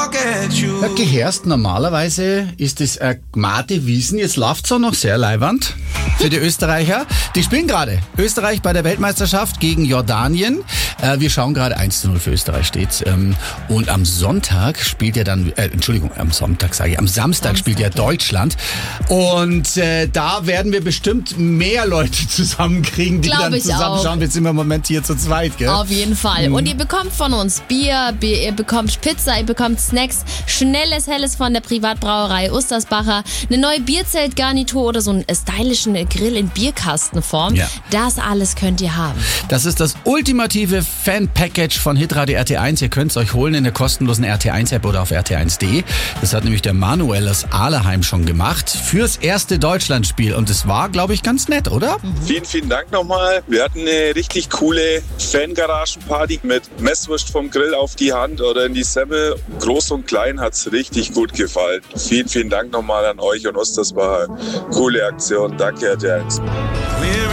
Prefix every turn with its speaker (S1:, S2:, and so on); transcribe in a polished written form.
S1: Gehörst, normalerweise ist es Gmade Wiesen, jetzt läuft's auch noch sehr leiwand für die Österreicher. Die spielen gerade Österreich bei der Weltmeisterschaft gegen Jordanien. Wir schauen gerade 1:0 für Österreich steht's. Und am Sonntag spielt ja dann, am Samstag spielt ja Deutschland. Und da werden wir bestimmt mehr Leute zusammenkriegen, die dann zusammenschauen. Jetzt sind wir im Moment hier zu zweit, gell?
S2: Auf jeden Fall. Und ihr bekommt von uns Bier, ihr bekommt Pizza, ihr bekommt Snacks, schnelles, helles von der Privatbrauerei Ustersbacher, eine neue Bierzeltgarnitur oder so einen stylischen Grill in Bierkastenform.
S1: Ja.
S2: Das alles könnt ihr haben.
S1: Das ist das ultimative Fan-Package von Hitradio RT1. Ihr könnt es euch holen in der kostenlosen RT1-App oder auf RT1.de. Das hat nämlich der Manuel aus Ahleheim schon gemacht fürs erste Deutschlandspiel. Und es war, glaube ich, ganz nett, oder?
S3: Vielen, vielen Dank nochmal. Wir hatten eine richtig coole Fangaragenparty mit Messwurst vom Grill auf die Hand oder in die Semmel. Groß und klein hat es richtig gut gefallen. Vielen, vielen Dank nochmal an euch und Ustersbacher. Coole Aktion. Danke, RT1.